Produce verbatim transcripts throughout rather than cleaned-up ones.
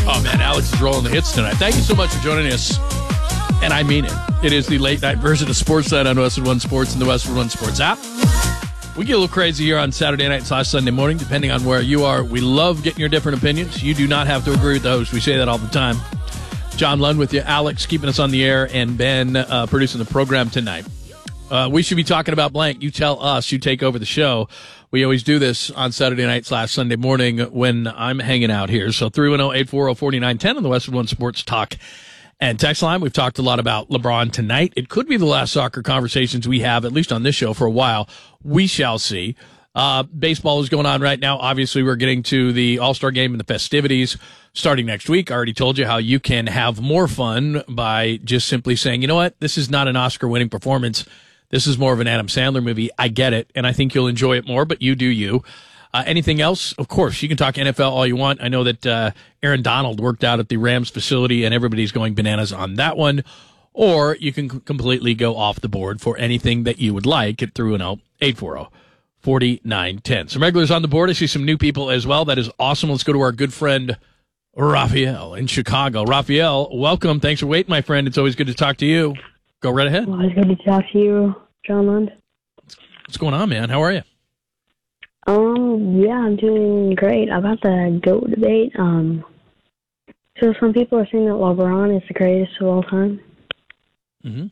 Oh, man, Alex is rolling the hits tonight. Thank you so much for joining us. And I mean it. It is the late-night version of Sportsnet on Westwood One Sports and the Westwood One Sports app. We get a little crazy here on Saturday night slash Sunday morning, depending on where you are. We love getting your different opinions. You do not have to agree with the host. We say that all the time. John Lund with you, Alex keeping us on the air, and Ben uh, producing the program tonight. Uh, we should be talking about blank. You tell us. You take over the show. We always do this on Saturday night slash Sunday morning when I'm hanging out here. So three one zero, eight four zero, four nine one zero on the Westwood One Sports Talk and text line. We've talked a lot about LeBron tonight. It could be the last soccer conversations we have, at least on this show, for a while. We shall see. Uh, baseball is going on right now. Obviously, we're getting to the All-Star game and the festivities starting next week. I already told you how you can have more fun by just simply saying, you know what, this is not an Oscar-winning performance. This is more of an Adam Sandler movie. I get it, and I think you'll enjoy it more, but you do you. Uh, anything else? Of course, you can talk N F L all you want. I know that uh, Aaron Donald worked out at the Rams facility, and everybody's going bananas on that one. Or you can c- completely go off the board for anything that you would like at three one zero, eight four zero, four nine one zero. Some regulars on the board. I see some new people as well. That is awesome. Let's go to our good friend, Raphael in Chicago. Raphael, welcome. Thanks for waiting, my friend. It's always good to talk to you. Go right ahead. Well, it's good to talk to you, John Lund. What's going on, man? How are you? Um, yeah, I'm doing great. About the GOAT debate, um, so some people are saying that LeBron is the greatest of all time. Mm-hmm.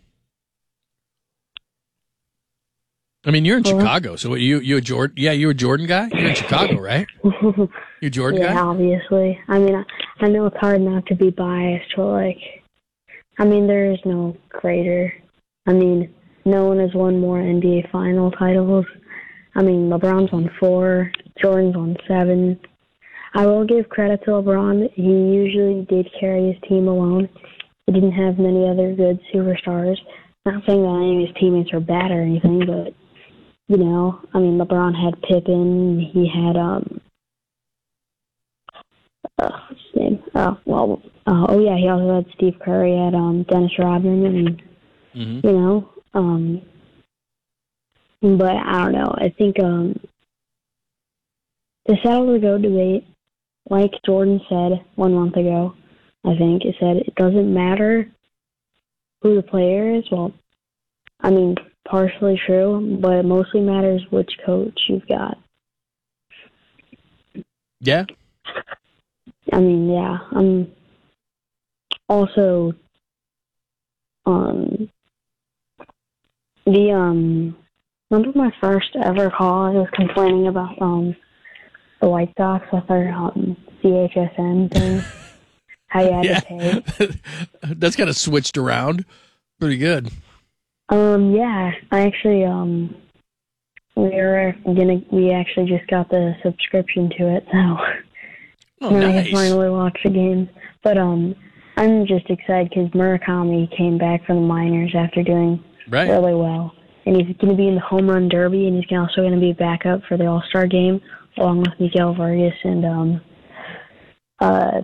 I mean, you're in Hello? Chicago, so what, you you a Jordan? Yeah, you a Jordan guy. You're in Chicago, right? You a Jordan yeah, guy? obviously. I mean, I, I know it's hard not to be biased, but like, I mean, there is no greater. I mean, no one has won more N B A final titles. I mean, LeBron's on four, Jordan's on seven. I will give credit to LeBron. He usually did carry his team alone. He didn't have many other good superstars. Not saying that any of his teammates are bad or anything, but, you know, I mean, LeBron had Pippen. He had, um, uh, what's his name? Oh, well, uh, oh, yeah, he also had Steve Curry, he had um, Dennis Rodman, and, Mm-hmm. you know, um, but I don't know. I think um, to settle the GOAT debate, like Jordan said one month ago, I think, he said it doesn't matter who the player is. Well, I mean, partially true, but it mostly matters which coach you've got. Yeah. I mean, yeah. Um. Also, um, the um. Remember my first ever call? I was complaining about um the White Sox with their um C H S N thing. How you had Yeah. to pay. That's kind of switched around. Pretty good. Um, yeah, I actually um we were gonna we actually just got the subscription to it, so Oh, now I nice. can finally watch the games. But um, I'm just excited because Murakami came back from the minors after doing Right. really well. And he's going to be in the home run derby, and he's also going to be backup for the All-Star game, along with Miguel Vargas and um, uh,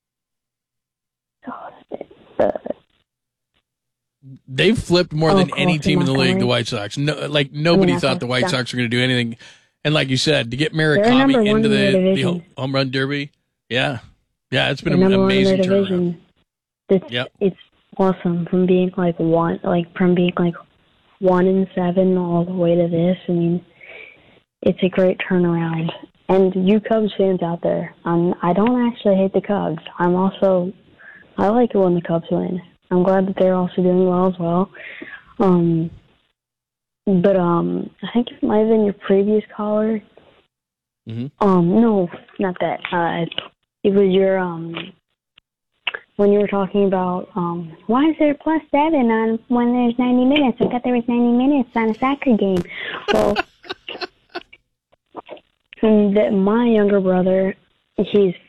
uh They've flipped more Oh, than any Colton team in the league, Montgomery. the White Sox. No, like nobody I mean, thought the White yeah. Sox were going to do anything. And like you said, to get number Murakami one into in their the, the division. home home run derby, yeah, yeah, it's been they're an number one in their amazing turnaround. division. It's, Yep. it's awesome from being like one, like from being like one and seven all the way to this. I mean, it's a great turnaround. And you Cubs fans out there, um, I don't actually hate the Cubs. I'm also, I like it when the Cubs win. I'm glad that they're also doing well as well. Um, but um, I think it might have been your previous caller. Mm-hmm. Um, no, not that. Uh, it was your um, when you were talking about um, why is there plus seven on when there's ninety minutes? I thought there was ninety minutes on a soccer game. Well, and that my younger brother, he's